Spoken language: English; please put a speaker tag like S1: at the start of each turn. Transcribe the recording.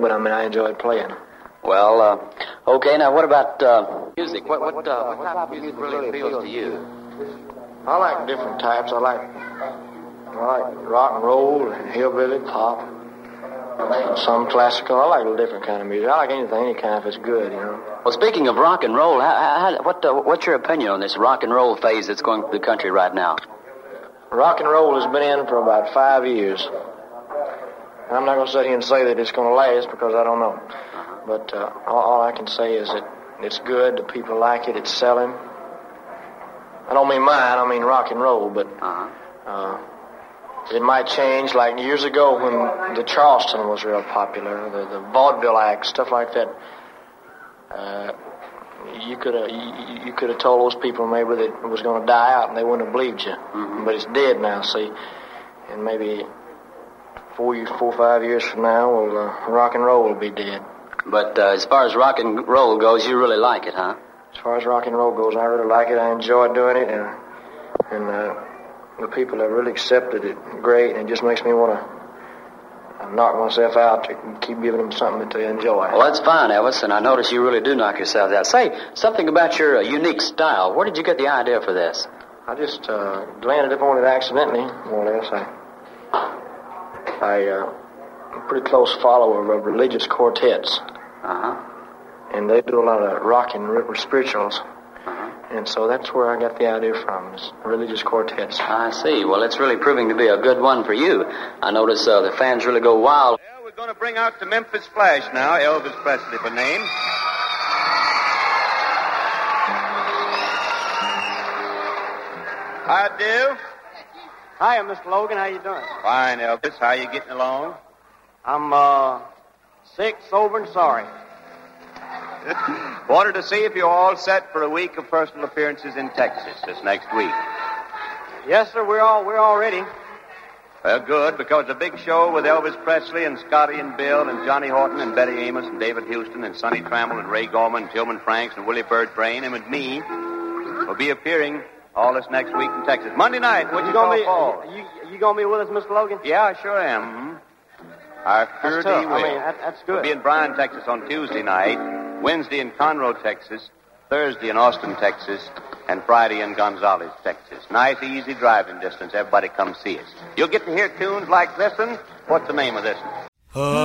S1: but I mean, I enjoyed playing.
S2: Well, okay, now what about music? What type of music really appeals to you?
S1: I like different types. I like rock and roll and hillbilly, pop, some classical. I like a different kind of music. I like anything, any kind if it's good, you know.
S2: Well, speaking of rock and roll, what's your opinion on this rock and roll phase that's going through the country right now?
S1: Rock and roll has been in for about 5 years. And I'm not going to sit here and say that it's going to last because I don't know. But all I can say is that it's good, the people like it, it's selling. I don't mean mine, I mean rock and roll, but it might change. Like years ago when the Charleston was real popular, the vaudeville acts, stuff like that. You could have told those people maybe that it was going to die out and they wouldn't have believed you. Mm-hmm. But it's dead now, see. And maybe 4 or 5 years from now, rock and roll will be dead.
S2: But as far as rock and roll goes, you really like it, huh?
S1: As far as rock and roll goes, I really like it. I enjoy doing it, and the people have really accepted it great, and it just makes me want to knock myself out to keep giving them something that they enjoy.
S2: Well, that's fine, Elvis, and I notice you really do knock yourself out. Say something about your unique style. Where did you get the idea for this?
S1: I just landed upon it accidentally, more or less. I'm a pretty close follower of religious quartets. And they do a lot of rock and spirituals. And so that's where I got the idea from, is religious quartets.
S2: I see. Well, it's really proving to be a good one for you. I notice the fans really go wild.
S3: Well, we're going to bring out the Memphis Flash now, Elvis Presley by name. How do?
S4: Hi, Mr. Logan. How you doing?
S3: Fine, Elvis. How you getting along?
S4: I'm sick, sober, and sorry.
S3: Wanted to see if you're all set for a week of personal appearances in Texas this next week.
S4: Yes, sir. We're all ready.
S3: Well, good, because a big show with Elvis Presley and Scotty and Bill and Johnny Horton and Betty Amos and David Houston and Sonny Trammell and Ray Gorman and Tillman Franks and Willie Bird Brain and me will be appearing all this next week in Texas. Monday night,
S4: you gonna be with us, Mr. Logan?
S3: Yeah, I sure am. I sure
S4: will.
S3: I mean,
S4: that's good.
S3: We'll be in Bryan, Texas on Tuesday night, Wednesday in Conroe, Texas, Thursday in Austin, Texas, and Friday in Gonzales, Texas. Nice, easy driving distance. Everybody come see us. You'll get to hear tunes like this one. What's the name of this one?